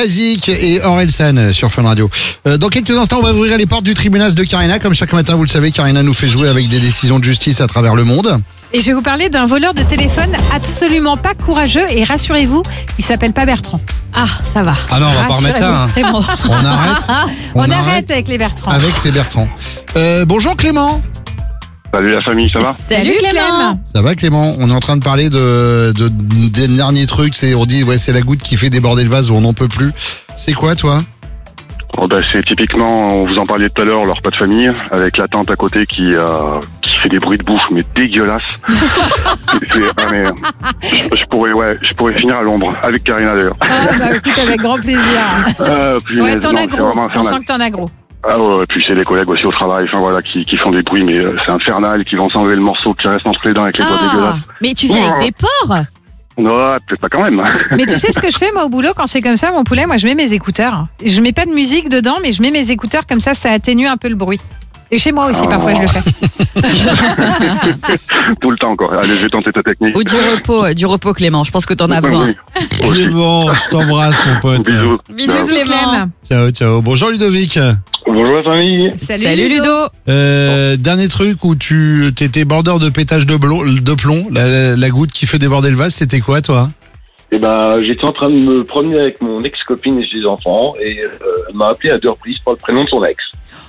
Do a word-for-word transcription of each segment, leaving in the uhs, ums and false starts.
Basique et Orelsan sur Fun Radio. Euh, dans quelques instants, on va ouvrir les portes du tribunal de Karina. Comme chaque matin, vous le savez, Karina nous fait jouer avec des décisions de justice à travers le monde. Et je vais vous parler d'un voleur de téléphone absolument pas courageux. Et rassurez-vous, il s'appelle pas Bertrand. Ah, ça va. Ah non, on va pas remettre ça. Hein. C'est bon. On arrête. On, on arrête, arrête avec les Bertrands. Avec les Bertrands. Euh, bonjour Clément. Salut la famille, ça va? Salut Clément. Ça va Clément? On est en train de parler de, de, des derniers trucs. C'est, on dit ouais, c'est la goutte qui fait déborder le vase où on n'en peut plus. C'est quoi toi? Oh bah, c'est typiquement, on vous en parlait tout à l'heure, leur repas de famille, avec la tante à côté qui, euh, qui fait des bruits de bouche, mais dégueulasses. c'est, ah, mais, je, je pourrais, ouais, je pourrais finir à l'ombre, avec Karina d'ailleurs. Ah bah écoute, avec grand plaisir. Euh, puis, ouais, t'en non, as gros, on sent que t'en as gros. Ah ouais, puis c'est les collègues aussi au travail, enfin voilà, qui, qui font des bruits, mais euh, c'est infernal, qui vont s'enlever le morceau qui reste entre les dents avec les doigts Ah, dégueulasses. mais tu viens avec des porcs? Non, peut-être pas quand même. Mais tu sais ce que je fais moi au boulot quand c'est comme ça, mon poulet? Moi je mets mes écouteurs. Je mets pas de musique dedans, mais je mets mes écouteurs comme ça, ça atténue un peu le bruit. Et chez moi aussi, Oh. parfois je le fais. Tout le temps encore. Allez, je vais tenter ta technique. Ou du repos, euh, du repos Clément, je pense que t'en as besoin. Oui. Aussi. Clément, je t'embrasse mon pote. Bisous. Bisous Clem. Ciao, ciao. Bonjour Ludovic. Bonjour la famille. Salut, Salut Ludo. Euh, dernier truc où tu t'étais border de pétage de, blon, de plomb, la, la, la goutte qui fait déborder le vase, c'était quoi toi? Eh ben, j'étais en train de me promener avec mon ex-copine et ses enfants et euh, elle m'a appelé à deux reprises par le prénom de son ex.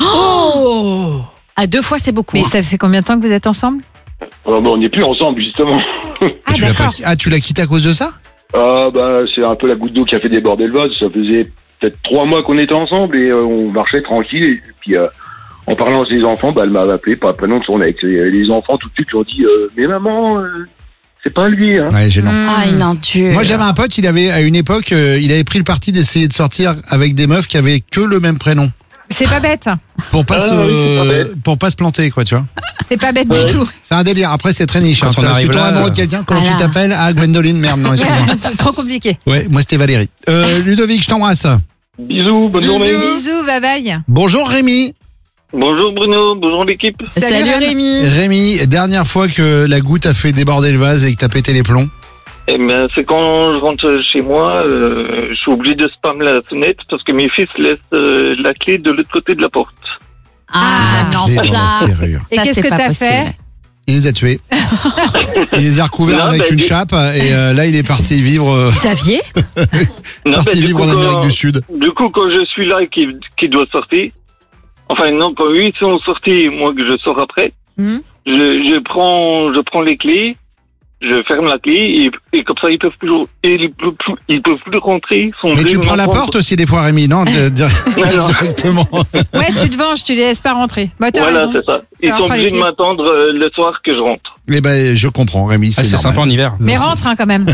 Oh, à deux fois c'est beaucoup. Mais ça fait combien de temps que vous êtes ensemble? Alors, ben, on n'est plus ensemble justement. Ah tu l'as pas, d'accord. ah, tu l'as quitté à cause de ça? Ah bah, c'est un peu la goutte d'eau qui a fait déborder le vase. Ça faisait peut-être trois mois qu'on était ensemble et euh, on marchait tranquille. Et puis euh, en parlant à ses enfants, bah, elle m'a appelé par le prénom de son ex. Et euh, les enfants tout de suite lui ont dit euh, mais maman, euh, c'est pas lui. Hein. Ouais, gênant. Mmh. Ah, non, tu. Moi j'avais un pote, il avait à une époque, euh, il avait pris le parti d'essayer de sortir avec des meufs qui avaient que le même prénom. C'est pas bête. Pour pas, Ah, se, oui, c'est pas bête. pour pas se planter, quoi, tu vois. C'est pas bête du tout. C'est un délire. Après, c'est très niche. Quand Hein. on Tu, vois, arrive tu tombes là, amoureux euh, de quelqu'un, comment voilà. tu t'appelles? Ah, Gwendoline, merde, non, excuse-moi. C'est trop compliqué. Ouais, moi c'était Valérie. Euh, Ludovic, je t'embrasse. Bisous, bonne journée. Bisous, bye bye. Bonjour Rémi. Bonjour Bruno, bonjour l'équipe. Salut, Anne. Rémi. Rémi, dernière fois que la goutte a fait déborder le vase et que t'as pété les plombs. Eh ben, c'est quand je rentre chez moi, euh, je suis obligé de spam la fenêtre parce que mes fils laissent euh, la clé de l'autre côté de la porte. Ah, non, Clé dans la ça. serrure. Et Ça, qu'est-ce c'est que pas t'as possible. fait? Il les a tués. Il les a recouverts Non, avec bah, une dis- chape et euh, là il est parti vivre, euh, Xavier? Non, parti ben, du vivre coup, en Amérique quand- du Sud. Du coup, quand je suis là et qu'il qu'il doit sortir, enfin non, quand eux ils sont sortis et moi que je sors après, Mhm. je, je prends je prends les clés, je ferme la clé et, et comme ça ils peuvent plus et ils peuvent plus, ils peuvent plus rentrer. Ils sont Mais tu obligés de prends la m'entendre. porte aussi des fois Rémi, non? De- de- Non, non. Directement. Ouais, tu te venges, tu les laisses pas rentrer. Bah t'as Voilà, raison. c'est ça. Ils leur sont fera les obligés de pieds. m'attendre euh, le soir que je rentre. Eh ben je comprends Rémi, c'est Ah, c'est normal. sympa en hiver. Mais rentre hein, quand même.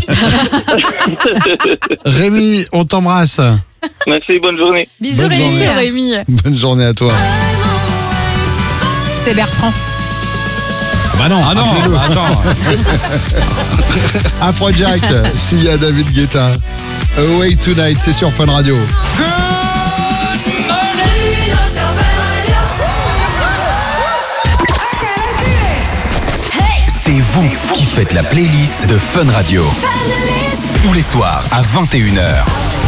Rémi, on t'embrasse. Merci, bonne journée. Bisous Bonne Rémi. journée. Rémi. Bonne journée à toi. C'était Bertrand. Bah non, Ah non, appelez-le. bah attends. Afrojack, s'il y a David Guetta. Away Tonight, c'est sur Fun Radio. C'est vous qui faites la playlist de Fun Radio. Tous les soirs à vingt et une heures.